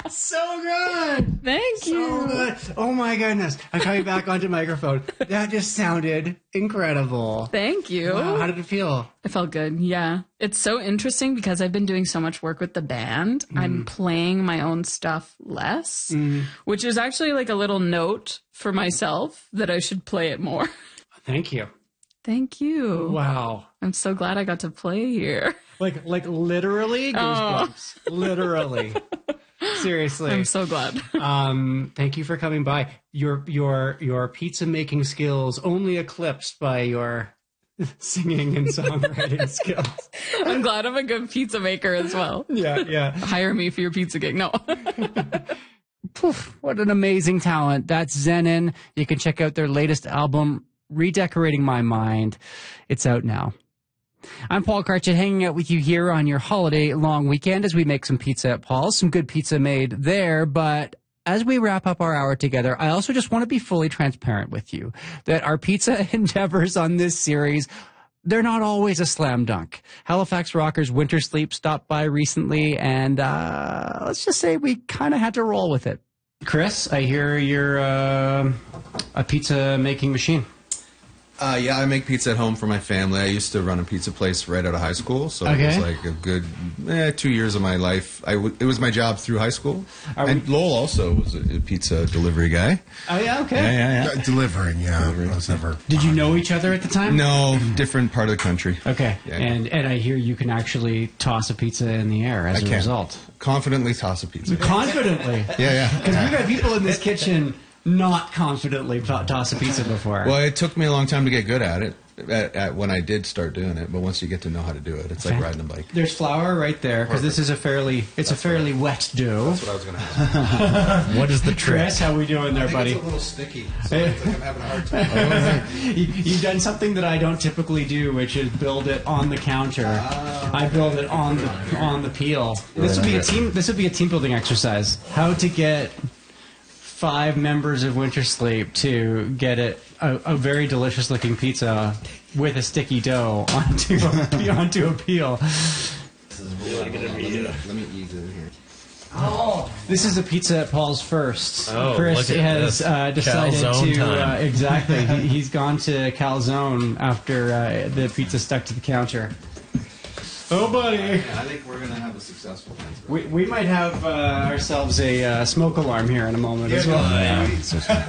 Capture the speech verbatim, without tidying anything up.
So good. Thank you. So good. Oh my goodness. I'm coming back onto microphone. That just sounded incredible. Thank you. Wow, how did it feel? It felt good. Yeah. It's so interesting because I've been doing so much work with the band. Mm. I'm playing my own stuff less, mm. which is actually like a little note for myself that I should play it more. Thank you. Thank you. Wow. I'm so glad I got to play here. Like, like literally goosebumps. Oh. Literally. Seriously. I'm so glad. um, thank you for coming by. Your, your, your pizza making skills only eclipsed by your singing and songwriting skills. I'm glad I'm a good pizza maker as well. Yeah, yeah. Hire me for your pizza gig. No. Poof, what an amazing talent. That's Zenon. You can check out their latest album, Redecorating My Mind. It's out now. I'm Paul Cartchet, hanging out with you here on your holiday long weekend as we make some pizza at Paul's. Some good pizza made there, but as we wrap up our hour together, I also just want to be fully transparent with you that our pizza endeavors on this series, they're not always a slam dunk. Halifax Rockers Winter Sleep stopped by recently, and uh, let's just say we kind of had to roll with it. Chris, I hear you're uh, a pizza making machine. Uh, yeah, I make pizza at home for my family. I used to run a pizza place right out of high school, so okay. it was like a good eh, two years of my life. I w it was my job through high school. Are and we Lowell also was a, a pizza delivery guy. Oh, yeah, okay. Yeah, yeah, yeah. Uh, delivering, yeah. Delivering. Was never Did you know each other at the time? No, different part of the country. Okay, yeah. and and I hear you can actually toss a pizza in the air as I a can. result. Confidently toss a pizza. Confidently? Yeah, yeah. Because we've had people in this kitchen not confidently toss a pizza before. Well, it took me a long time to get good at it. At, at when I did start doing it, but once you get to know how to do it, it's like riding a bike. There's flour right there because this is a fairly it's That's a fairly right. wet dough. That's what I was going to ask. What is the trick? Chris, how we doing there, I think buddy? It's a little sticky, so I think I'm having a hard time. you, you've done something that I don't typically do, which is build it on the counter. Uh, I build it on the on the peel. This would be a team. This would be a team building exercise. How to get five members of Winter Sleep to get it a, a very delicious looking pizza with a sticky dough onto a, onto a peel. This is really going to be. Let me ease in here. Oh, this is a pizza at Paul's first. Oh, Chris look at has uh, decided Calzone to time. uh, exactly. he, he's gone to Calzone after uh, the pizza stuck to the counter. Oh, buddy. Yeah, I think we're going to have a successful Thanksgiving. We, we might have uh, ourselves a uh, smoke alarm here in a moment as well.